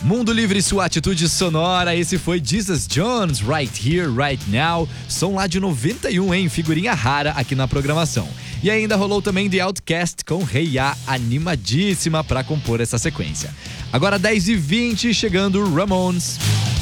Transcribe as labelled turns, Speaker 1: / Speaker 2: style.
Speaker 1: Mundo Livre, sua atitude sonora. Esse foi Jesus Jones, Right Here, Right Now. Som lá de 91, hein? Figurinha rara aqui na programação. E ainda rolou também The Outcast com Hey Ya, animadíssima pra compor essa sequência. Agora 10h20, chegando Ramones.